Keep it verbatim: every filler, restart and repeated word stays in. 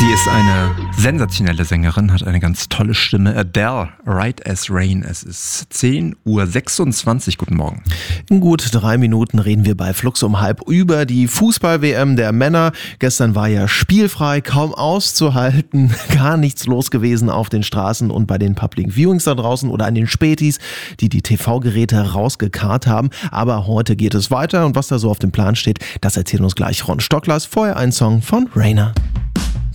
Sie ist eine sensationelle Sängerin, hat eine ganz tolle Stimme. Adele, Right as Rain. Es ist zehn Uhr sechsundzwanzig. Guten Morgen. In gut drei Minuten reden wir bei Flux um halb über die Fußball-W M der Männer. Gestern war ja spielfrei, kaum auszuhalten, gar nichts los gewesen auf den Straßen und bei den Public Viewings da draußen oder an den Spätis, die die T V-Geräte rausgekarrt haben. Aber heute geht es weiter und was da so auf dem Plan steht, das erzählt uns gleich Ron Stocklers. Vorher ein Song von Rainer.